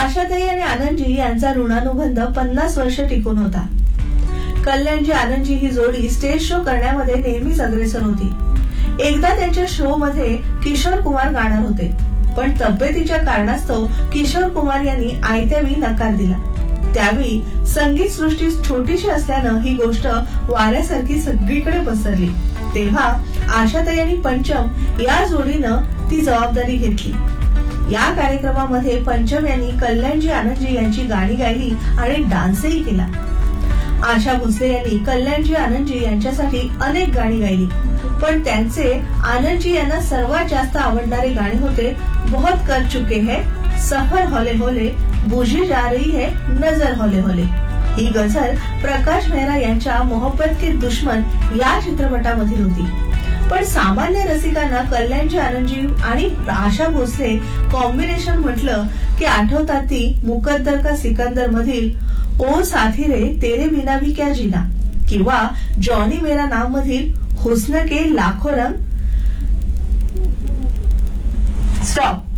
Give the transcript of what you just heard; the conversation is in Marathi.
आशाताई आणि आनंदजी यांचा ऋणानुबंध 50 वर्ष टिकून होता. कल्याणजी आनंदजी ही जोडी स्टेज शो करण्यामध्ये नेहमीच अग्रेसर होती. एकदा त्यांच्या शो मध्ये किशोर कुमार गाणार होते, पण तब्येतीच्या कारणास्तव किशोर कुमार यांनी आयत्यावेळी नकार दिला. त्यावेळी संगीत सृष्टी छोटीशी असल्यानं ही गोष्ट वाऱ्यासारखी सगळीकडे पसरली. तेव्हा आशाताई आणि पंचम या जोडीनं ती जबाबदारी घेतली. या कार्यक्रमामध्ये पंचम यांनी कल्याणजी आनंदजी यांची गाणी गायली आणि डान्सही केला. आशा भोसले यांनी कल्याणजी आनंदजी यांच्यासाठी अनेक गाणी गायली, पण त्यांचे आनंदजी यांना सर्वात जास्त आवडणारे गाणे होते बहुत कर चुके है, सफर होले होले, बुझी जा रही है नजर होले होले. ही गझल प्रकाश मेहरा यांच्या मोहब्बत के दुश्मन या चित्रपटामधील होती. पण सामान्य रसिकांना कल्याणजी आनंदजी आणि आशा भोसले कॉम्बिनेशन म्हटलं की आठवतात ती मुकद्दर का सिकंदर मधील ओ साथी रे तेरे बिना भी क्या जीना किंवा जॉनी मेरा नाम मधील हुस्न के लाखो रंग. स्टॉप.